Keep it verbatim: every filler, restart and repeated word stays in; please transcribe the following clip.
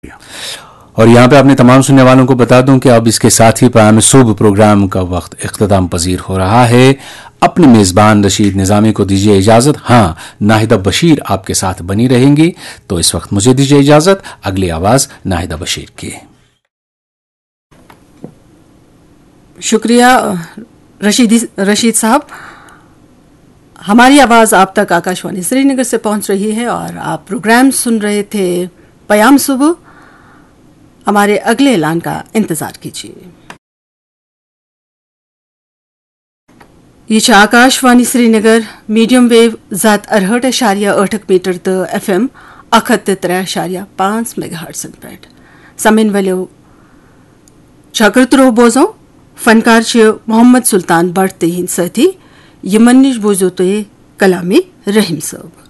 और यहाँ पे अपने तमाम सुनने वालों को बता दूं कि अब इसके साथ ही प्याम सुबह प्रोग्राम का वक्त इख्तिताम पजीर हो रहा है। अपने मेज़बान रशीद निज़ामी को दीजिए इजाज़त। हाँ, नाहिदा बशीर आपके साथ बनी रहेंगी, तो इस वक्त मुझे दीजिए इजाज़त। अगली आवाज़ नाहिदा बशीर की। शुक्रिया रशीद रशीद साहब। हमारी आवाज़ आप तक आकाशवाणी श्रीनगर से पहुंच रही है और आप प्रोग्राम सुन रहे थे प्याम सुबह। हमारे अगले ऐलान का इंतज़ार कीजिए। ये आकाशवाणी श्रीनगर मीडियम वेव ज़ात अरहठ अशारिया अठक मीटर तो एफ एम अखत त्रै अशारिया पांच मेगाहर्ट्ज़ पेट समिन वाले छाकरतरो बोजो फनकार छ मोहम्मद सुल्तान बढ़ते हिंद सथी यमनिश बोजो तो कलामी रहीम साहब।